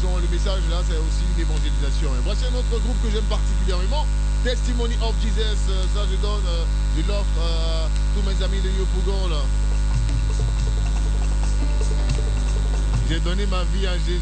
l'évangélisation. Le message là, c'est aussi une évangélisation. Et voici un autre groupe que j'aime particulièrement, Testimony of Jesus. Ça, je l'offre à tous mes amis de Yopougon là. J'ai donné ma vie à Jésus.